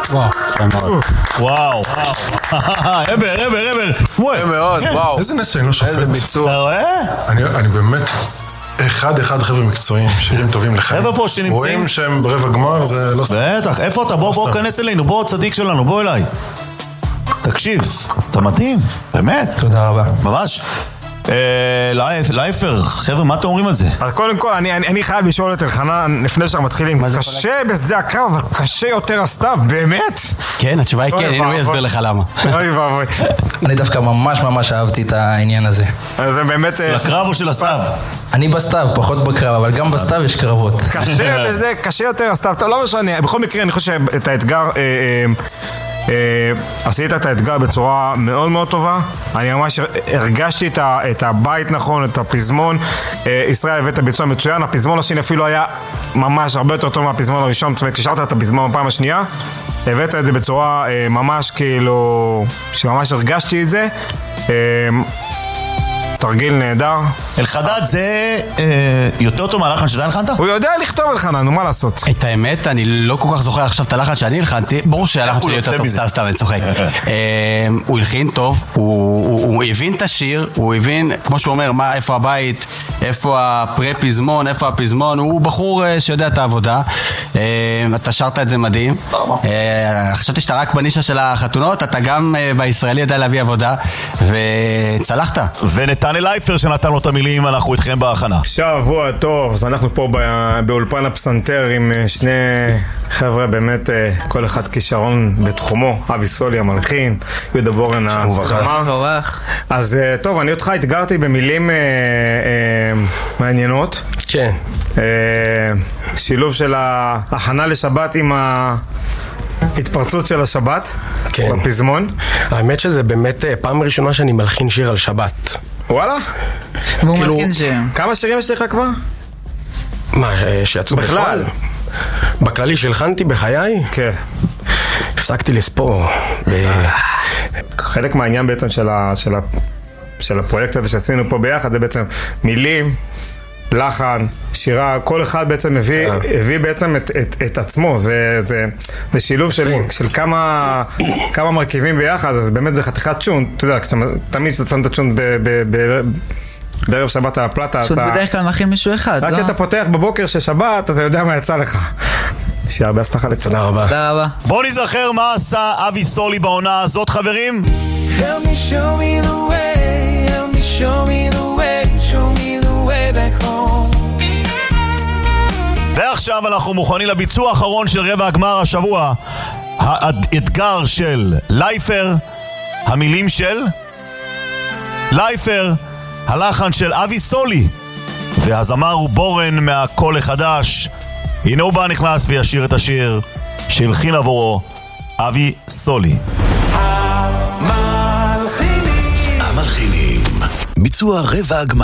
וואו. עבר. מאוד, וואו. איזה נס שאני לא שופט. איזה ביצוע. אתה רואה? אני באמת... אחד חבר'ה מקצועיים, שירים טובים לחיים. חבר'ה פה שנמצאים... רואים שהם ברבע גמר, זה לא סתם. בטח, איפה אתה? בוא כנס אלינו, בוא צדיק שלנו, בוא אליי. תקשיב, אתה מדהים, באמת. תודה רבה. ממש. לייפר, חבר'ה, מה אתם אומרים על זה? אז קודם כל, אני חייב לשאול את אלחנן לפני שאנחנו מתחילים. קשה בשדה הקרב, אבל קשה יותר הסתיו, באמת? כן, התשובה היא כן, הנה הוא יסביר לך למה. אוי ואבוי. אני דווקא ממש אהבתי את העניין הזה. זה באמת... לקרב או של הסתיו? אני בסתיו, פחות בקרב, אבל גם בסתיו יש קרבות. קשה יותר הסתיו, לא משנה. בכל מקרה, אני חושב את האתגר... עשית את האתגר בצורה מאוד מאוד טובה. אני ממש הרגשתי את הבית נכון, את הפזמון. ישראל הבאת ביצוע מצוין. הפזמון השני אפילו היה ממש הרבה יותר טוב מהפזמון הראשון. זאת אומרת, כששרת את הפזמון בפעם השנייה, הבאת את זה בצורה ממש כאילו שממש הרגשתי את זה. תרגיל נהדר. אלחדד זה יותר טוב מהלחן שאתה הלחנת? הוא יודע לכתוב אלחנן, נו מה לעשות? את האמת, אני לא כל כך זוכר עכשיו את הלחן שאני הלחנתי. ברור שהלחן שלי יותר טוב, סתם אני צוחק. הוא הלחין טוב, הוא הבין את השיר, הוא הבין, כמו שהוא אומר, איפה הבית, איפה הפרה-פזמון, איפה הפזמון. הוא בחור שיודע את העבודה. אתה שרת את זה מדהים. חשבתי שאתה רק בנישה של החתונות, אתה גם בישראלי יודע להביא עבודה, וצלחת. ונתן לייפר שנתן לו את המילים, אנחנו איתכם בהכנה. שבוע טוב, אז אנחנו פה באולפן הפסנתר עם שני חבר'ה, באמת כל אחד כישרון בתחומו. אבי סולי המלחין, יהודה בורן הזמר. אז טוב, אני אותך אתגרתי במילים מעניינות. כן. שילוב של ההכנה לשבת עם התפרצות של השבת, כן. בפזמון. האמת שזה באמת פעם ראשונה שאני מלחין שיר על שבת. וואלה? והוא מלחין שיר. כמה שירים יש לך כבר? מה, שיצאו בכלל? בכללי שהלחנתי בחיי? כן. הפסקתי לספור. חלק מהעניין בעצם של הפרויקט הזה שעשינו פה ביחד, זה בעצם מילים, לחן, שירה, כל אחד בעצם הביא בעצם את עצמו. זה שילוב של כמה מרכיבים ביחד, אז באמת זה חתיכת שונט. אתה יודע, תמיד שאתה שם את השונט בערב שבת על הפלטה, שונט בדרך כלל מכין מישהו אחד, רק אתה פותח בבוקר של שבת, אתה יודע מה יצא לך. שיהיה הרבה הצלחה. תודה רבה. תודה רבה. בואו נזכר מה עשה אבי סולי בעונה הזאת, חברים. Help me, show me the way, help me, show me the way, show me the way back home. ועכשיו אנחנו מוכנים לביצוע האחרון של רבע הגמר השבוע. האתגר של לייפר, המילים של לייפר, הלחן של אבי סולי, והזמר הוא בורן מהקול החדש. הנה הוא בא נכנס וישיר את השיר שהלחין עבורו אבי סולי. המלחינים, ביצוע רבע הגמר.